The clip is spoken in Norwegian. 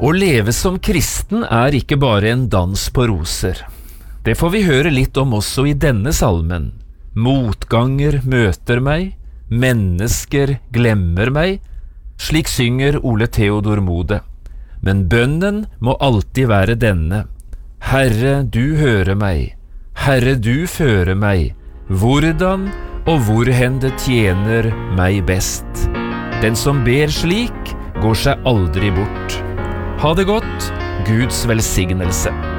Å leve som kristen ikke bare en dans på roser. Det får vi høre litt om også i denne salmen. Motganger møter meg, mennesker glemmer meg, slik synger Ole Theodor Mode. Men bønnen må alltid være denne. Herre, du hører meg. Herre, du fører meg. Hvordan og hvorhen det tjener meg best. Den som ber slik, går seg aldri bort. Ha det godt, Guds velsignelse.